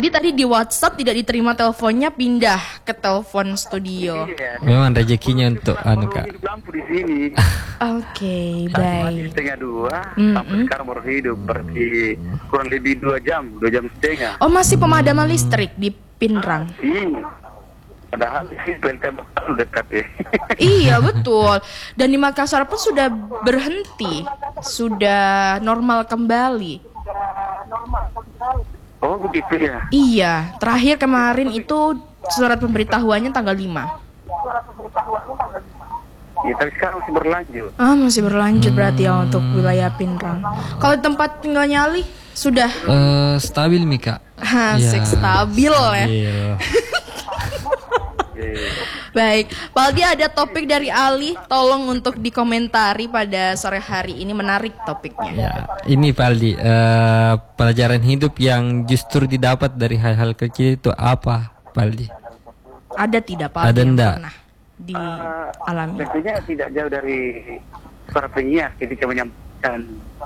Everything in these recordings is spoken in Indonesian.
Jadi tadi di WhatsApp tidak diterima teleponnya, pindah ke telepon studio. Iya. Memang rezekinya untuk Kak. Hidup lampu di sini. Oke, baik. 1:30 sampai sekarang baru hidup. Berarti kurang lebih 2 jam 2 jam setengah. Oh, masih pemadaman listrik di Pinrang. Padahal sih PLTM dekat ya. Iya, betul. Dan di Makassar pun sudah berhenti, sudah normal kembali. Oh begitu ya. Iya, terakhir kemarin itu surat pemberitahuannya tanggal 5. Ya, tapi sekarang masih berlanjut. Ah, masih berlanjut berarti ya untuk wilayah Pinrang. Kalau tempat tinggalnya Ali sudah Stabil nih Kak. asik, stabil ya. Baik, Pak Aldi, ada topik dari Ali, tolong untuk dikomentari pada sore hari ini, menarik topiknya. Ya, ini Pak Aldi, pelajaran hidup yang justru didapat dari hal-hal kecil itu apa, Pak Aldi? Ada tidak Pak Aldi Ada yang enggak? pernah dialami? Tentunya tidak jauh dari para penyiar ketika menyampaikan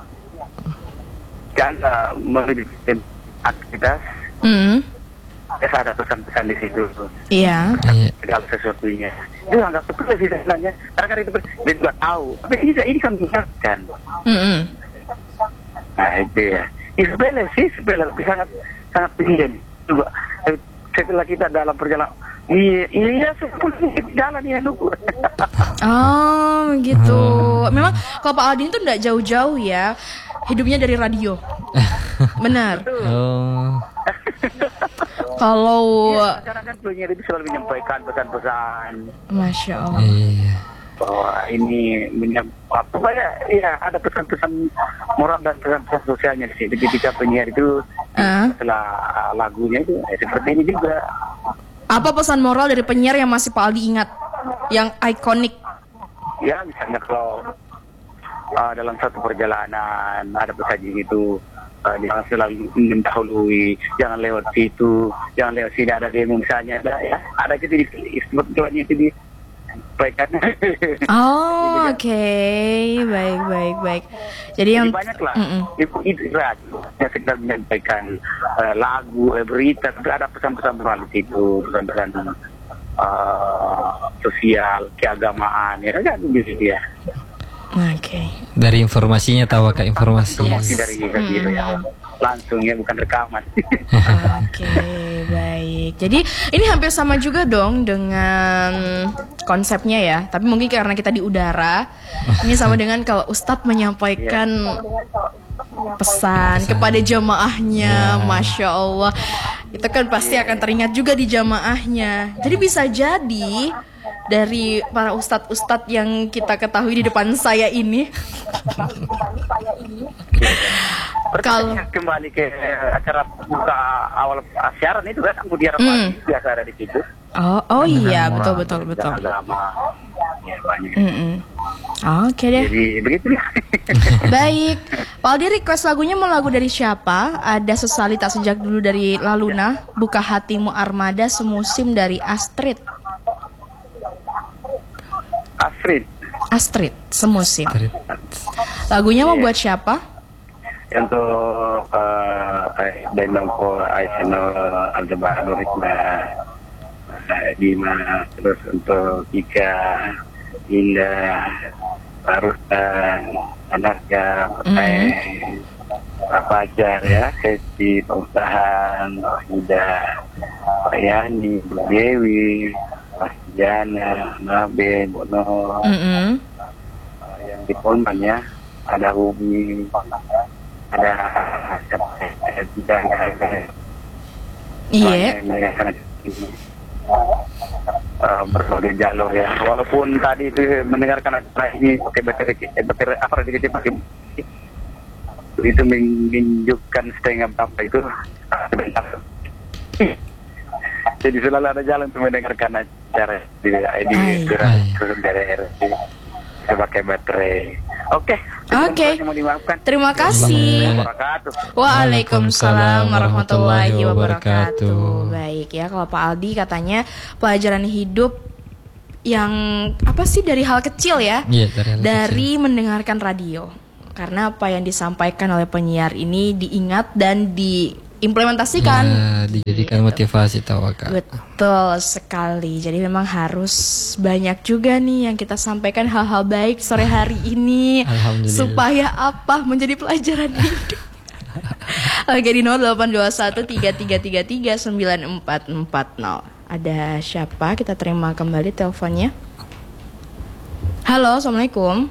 menuju aktivitas. Ya, ada pesan-pesan di situ. Iya. Segala sesuatunya. Itu anggap betul sih sebenarnya. Karena itu dia juga tahu. Tapi ini kan mengingatkan. Nah itu ya. Ini sepele tapi sangat penting. Coba setelah kita dalam perjalanan. Iya, sepuluh jalan ya nunggu. Oh gitu. Memang kalau Pak Aldi itu enggak jauh-jauh ya. Hidupnya dari radio. Benar. Oh. Kalau karena kan penyiar itu selalu menyampaikan pesan-pesan. Masya Allah. Iya. Bahwa ini pokoknya ya ada pesan-pesan moral dan pesan-pesan sosialnya di situ. Ketika penyiar itu setelah lagunya itu seperti ini juga. Apa pesan moral dari penyiar yang masih Pak Aldi ingat, yang ikonik? Ya misalnya kalau dalam satu perjalanan ada pesaji itu. Jangan selalu mendahului, jangan lewat situ, jangan lewat sini, ada demo misalnya, ada gitu sebetulnya itu disampaikan. Oh, oke. Baik. Jadi yang banyak lah, itu yang sedang menyampaikan lagu, berita, tapi ada pesan-pesan moral di situ, pesan-pesan sosial, keagamaan, ya kan begitu ya. Oke. Dari informasinya tahu Kak informasinya. Dari radio ya. Langsung ya, bukan rekaman. Oke, baik. Jadi ini hampir sama juga dong dengan konsepnya ya. Tapi mungkin karena kita di udara, ini sama dengan kalau Ustadz menyampaikan pesan kepada jamaahnya, Masya Allah. Itu kan pasti akan teringat juga di jamaahnya. Jadi bisa jadi dari para ustadz-ustadz yang kita ketahui di depan saya ini. Kalau kembali ke acara buka awal siaran itu kan kemudian biasa ada di situ. Oh iya, betul. Agama, ya banyak. Oke deh. Jadi begitu ya. Baik, Pak Aldi, request lagunya mau lagu dari siapa? Ada Sesali Tak Sejak Dulu dari Laluna, Buka Hatimu Armada, Semusim dari Astrid, Semusim. Lagunya mau buat siapa? Untuk Denoko Aisyano Aldebaran Nurikma Dima, terus untuk Ika Indah Parutan anaknya Pak Fajar ya, Kesti Pengusahaan, Ida Pak Yani, Bu Dewi, Mas Jana, Nabe, Bono, yang di Polman ya, ada Umi, ada Iya. Berbagai jalur ya. Walaupun tadi itu mendengarkan acara ini pakai baterai itu menunjukkan setengah berapa itu. Jadi selalu ada jalan untuk mendengarkan acara di daerah pakai baterai. Oke. Terima kasih. Waalaikumsalam warahmatullahi wabarakatuh. Baik ya, kalau Pak Aldi katanya pelajaran hidup yang apa sih dari hal kecil ya? Iya, dari mendengarkan radio. Karena apa yang disampaikan oleh penyiar ini diingat dan diimplementasikan. Dijadikan motivasi tawakal. Betul sekali. Jadi memang harus banyak juga nih yang kita sampaikan hal-hal baik sore hari ini. Alhamdulillah. Supaya apa? Menjadi pelajaran hidup. Oke, di 082133339440. Ada siapa? Kita terima kembali teleponnya. Halo, assalamualaikum.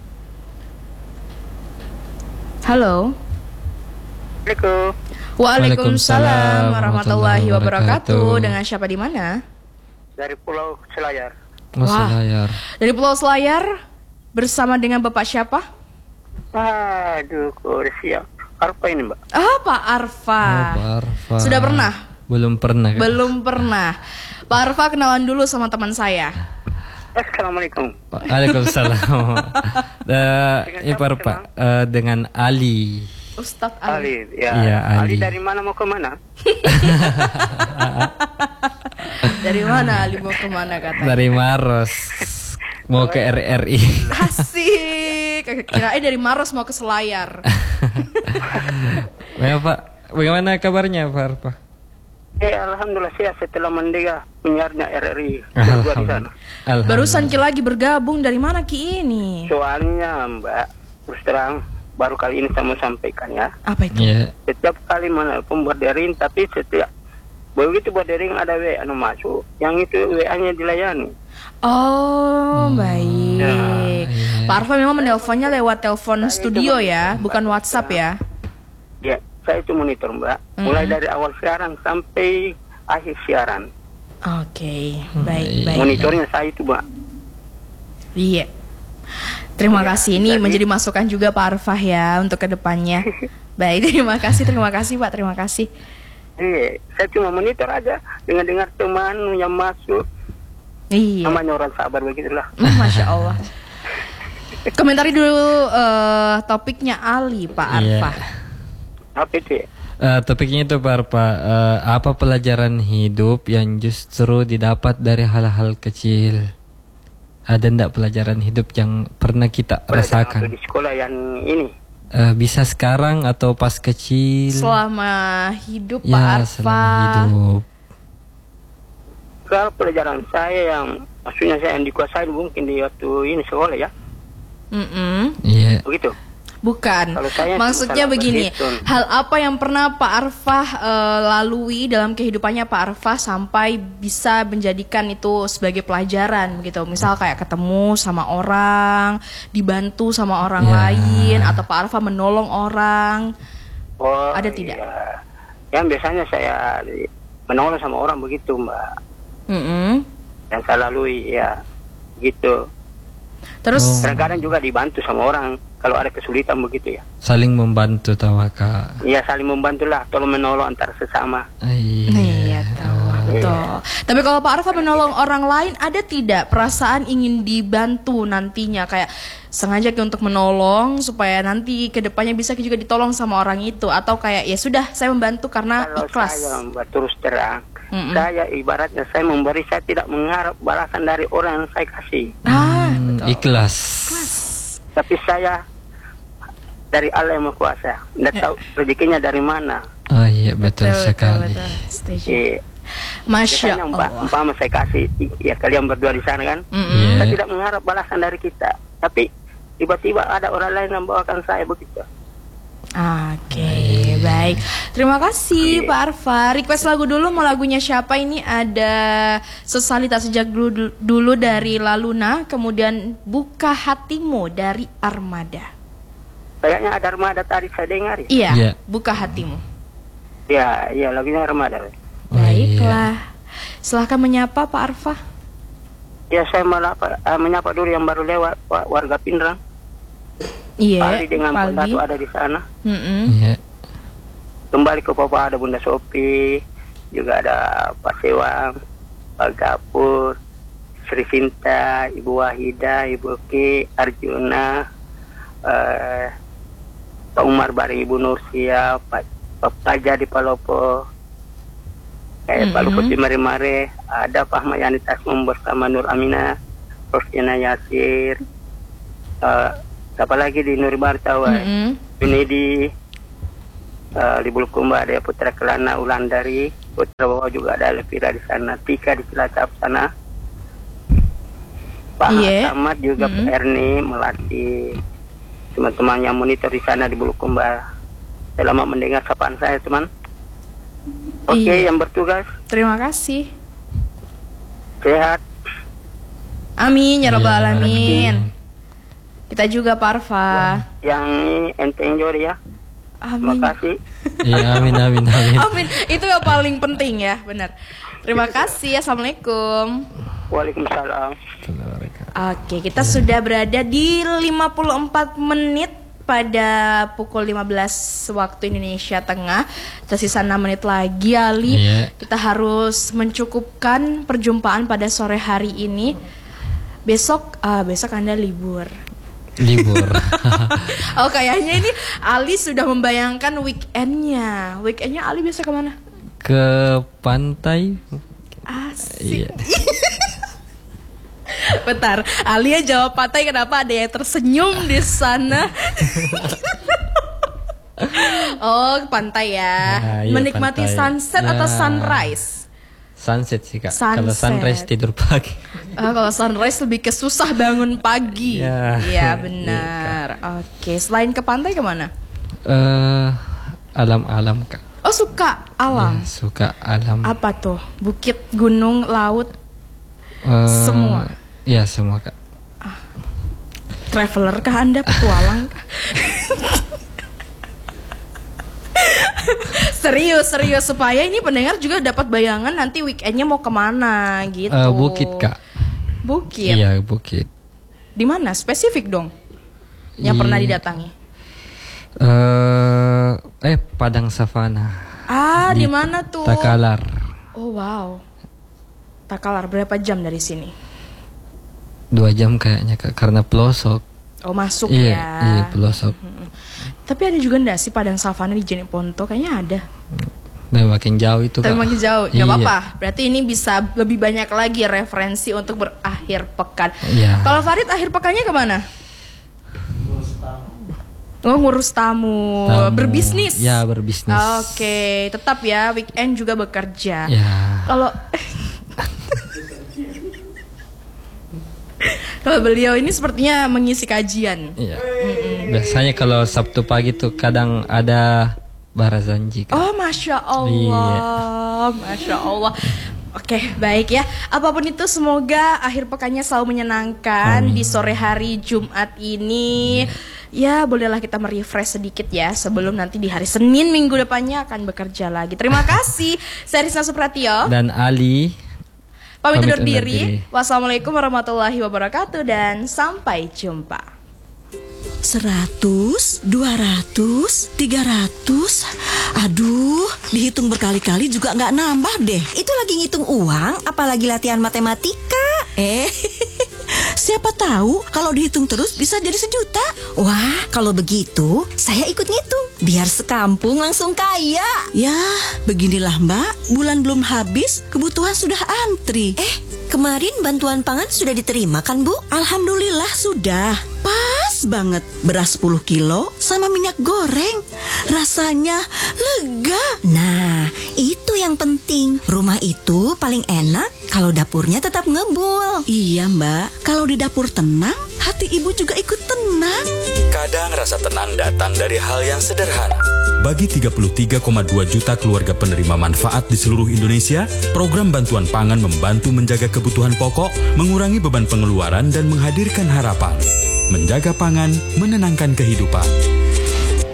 Halo. Assalamualaikum. Waalaikumsalam warahmatullahi wabarakatuh. Dengan siapa di mana? Dari Pulau Selayar. Wah. Selayar. Dari Pulau Selayar bersama dengan Bapak siapa? Aduh, kok udah siap. Apa ini, Mbak? Ah, Pak Arfa. Pak Arfa. Sudah pernah? Belum pernah. Kak. Belum pernah. Pak Arfa kenalan dulu sama teman saya. Assalamualaikum. Waalaikumsalam. Pak Arfa, dengan Ali. Ustadz Ali. Ali, ya. Iya, Ali. Ali dari mana mau ke mana? Dari mana Ali mau kemana katanya? Dari Maros. Mau ke RRI. Asik. Kirain dari Maros mau ke Selayar. Ya, Pak, bagaimana kabarnya Pak Arfa? Alhamdulillah sehat setelah mendengar penyiarnya RRI. Berdua di sana. Barusan Ki lagi bergabung, dari mana Ki ini? Soalnya Mbak, terus terang baru kali ini saya mau sampaikan ya. Apa itu? Ya. Setiap kali menelpon buat daring, tapi setiap begitu buat daring ada WA masuk, yang itu WA-nya dilayani. Oh, baik. Ya. Pak Arfa memang menelponnya lewat telepon studio ya, bukan WhatsApp ya? Ya, saya itu monitor Mbak, mulai dari awal siaran sampai akhir siaran. Oke, baik. Monitornya saya itu Mbak. Iya. Terima Ya, kasih, ini jadi- menjadi masukan juga Pak Arfa ya untuk kedepannya. Baik, terima kasih Pak, terima kasih. Saya cuma monitor aja, dengar teman yang masuk. Iya. Namanya orang sabar begitulah. Masya Allah. Komentari dulu topiknya Ali, Pak Iya. Arfa. Apa itu ya? Topiknya itu Pak Arfa, apa pelajaran hidup yang justru didapat dari hal-hal kecil? Ada ndak pelajaran hidup yang pernah kita Pelajaran waktu rasakan? di sekolah yang ini. Bisa sekarang atau pas kecil? Selama hidup Pak Ya, Arfa. selama hidup. Kalau pelajaran saya yang maksudnya saya yang dikuasai mungkin di waktu ini sekolah ya. Iya. Begitu. Bukan. Kalau saya Maksudnya salah begini, berhitung. hal apa yang pernah Pak Arfa lalui dalam kehidupannya Pak Arfa sampai bisa menjadikan itu sebagai pelajaran gitu. Misal kayak ketemu sama orang, dibantu sama orang Ya. lain, atau Pak Arfa menolong orang. Oh, Ada tidak? iya. Yang biasanya saya menolong sama orang begitu Mbak. Yang saya lalui ya gitu. Terus Kadang-kadang juga dibantu sama orang kalau ada kesulitan begitu ya. Saling membantu tawakal. Iya saling membantu lah, tolong menolong antar sesama. iya betul. Tapi kalau Pak Arfa menolong orang lain, ada tidak perasaan ingin dibantu nantinya, kayak sengaja untuk menolong supaya nanti kedepannya bisa juga ditolong sama orang itu, atau kayak ya sudah saya membantu karena Kalau ikhlas. saya Mbak terus terang, saya ibaratnya saya memberi, saya tidak mengharap balasan dari orang yang saya kasih. Ikhlas. Tapi saya dari Allah yang Maha Kuasa, tidak tahu rezekinya dari mana. Oh iya betul sekali. Betul, setuju. Iya. Masya Biasanya Allah. umpama saya kasih, ya kalian berdua di sana kan, Iya. saya tidak mengharap balasan dari kita, tapi tiba-tiba ada orang lain yang membawakan saya begitu. Oke, baik. Terima kasih Pak Arfa. Request lagu dulu, mau lagunya siapa ini? Ada Sesali Tak Sejak dulu dari Laluna, kemudian Buka Hatimu dari Armada. Kayaknya ada Armada tadi saya dengar. Iya, Iya. Buka Hatimu. Ya, iya lagunya Armada. Oh, iya. Baiklah. Silahkan menyapa Pak Arfa. Ya saya menyapa dulu yang baru lewat, Pak, warga Pindrang. Iya, Paldi dengan Paldi. Pondatu ada di sana. Iya. Kembali ke Papa ada Bunda Sopi, juga ada Pak Sewang, Pak Gapur, Sri Sinta, Ibu Wahida, Ibu Ki, Arjuna, Pak Umar bareng Ibu Nursia, Pak Paja di Palopo, Pak Luput di Mare-Mare, ada Pak Ahmad Yani Tasmum bersama Nur Amina, Rosina Yasir, siapa lagi di Nuri Bartawa, Junedi, Di Bulukumba ada Putra Kelana Ulandari, Putra Bawah juga ada Elvira di sana, Tika di Cilacap sana, Pak Ahmad juga Pak Erni melatih teman-teman yang monitor di sana di Bulukumba. Selamat mendengar sapaan saya teman. Oke, yang bertugas. Terima kasih. Sehat. Amin ya rabbal alamin. Kita juga Parfa. Yang ente enjoy ya. Amin. Terima kasih. Iya, amin. Amin. Itu yang paling penting ya, benar. Terima kasih. Assalamualaikum. Waalaikumsalam. Oke, kita sudah berada di 54 menit pada pukul 15 waktu Indonesia Tengah. Tersisa 6 menit lagi, Ali. Kita harus mencukupkan perjumpaan pada sore hari ini. Besok Anda libur. Oh, kayaknya ini Ali sudah membayangkan weekendnya. Weekendnya Ali biasa kemana? Ke pantai. Asik. Bentar, Alia jawab pantai, kenapa ada yang tersenyum di sana? Oh, pantai ya. Iya, menikmati pantai. sunset atau sunrise? Sunset sih Kak. Sunset. Kalau sunrise tidur pagi. Kalau sunrise lebih ke susah bangun pagi. Ya. Iya benar. Oke, selain ke pantai kemana? Alam-alam Kak. Oh, suka alam. Ya, suka alam. Apa tuh? Bukit, gunung, laut, semua. Ya, semua Kak. Traveler kah Anda, petualang? Serius supaya ini pendengar juga dapat bayangan nanti weekendnya mau kemana gitu. Bukit Kak. Bukit. Iya, bukit. Di mana? Spesifik dong. Yang pernah didatangi. Padang Savana. Di mana tuh? Takalar. Oh wow. Takalar berapa jam dari sini? 2 jam kayaknya Kak, karena pelosok. Oh masuk Iya, ya. pelosok. Tapi ada juga enggak sih Padang Savana di Jeneponto? Kayaknya ada. Nah, makin jauh itu Kak. Tapi makin jauh, Iya. gak apa-apa. Berarti ini bisa lebih banyak lagi referensi untuk berakhir pekan. Iya. Kalau Farid akhir pekannya kemana? Ngurus tamu. Berbisnis. Ya, berbisnis. Oke, tetap ya weekend juga bekerja. Ya. Kalau beliau ini sepertinya mengisi kajian. Iya. Biasanya kalau Sabtu pagi tuh kadang ada barazanji Kak. Oh, Masya Allah. Masya Allah. Oke, baik ya. Apapun itu semoga akhir pekannya selalu menyenangkan. Di sore hari Jumat ini. Ya, bolehlah kita merefresh sedikit ya sebelum nanti di hari Senin minggu depannya akan bekerja lagi. Terima kasih. Saya Rizna Supratio Dan Ali pamit undur diri. Wassalamualaikum warahmatullahi wabarakatuh dan sampai jumpa. 100, 200, 300. Aduh, dihitung berkali-kali juga nggak nambah deh. Itu lagi ngitung uang, apalagi latihan matematika. Siapa tahu kalau dihitung terus bisa jadi 1 juta. Wah, kalau begitu saya ikut ngitung. Biar sekampung langsung kaya. Ya, beginilah Mbak, bulan belum habis, kebutuhan sudah antri. Kemarin bantuan pangan sudah diterima kan Bu? Alhamdulillah sudah. Pas banget, beras 10 kilo sama minyak goreng. Rasanya lega. Nah, itu yang penting. Rumah itu paling enak kalau dapurnya tetap ngebul. Iya Mbak, kalau di dapur tenang, hati ibu juga ikut tenang. Kadang rasa tenang datang dari hal yang sederhana. Bagi 33,2 juta keluarga penerima manfaat di seluruh Indonesia, program bantuan pangan membantu menjaga kebutuhan pokok, mengurangi beban pengeluaran dan menghadirkan harapan. Menjaga pangan, menenangkan kehidupan.